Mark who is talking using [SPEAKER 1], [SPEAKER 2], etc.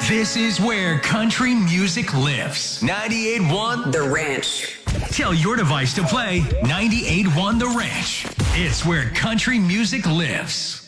[SPEAKER 1] This is where country music lives. 98.1
[SPEAKER 2] The Ranch.
[SPEAKER 1] Tell your device to play 98.1 The Ranch. It's where country music lives.